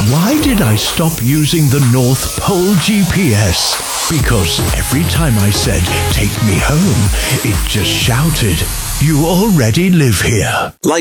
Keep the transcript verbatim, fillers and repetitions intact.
Why did I stop using the North Pole G P S? Because every time I said, take me home, it just shouted, you already live here. Like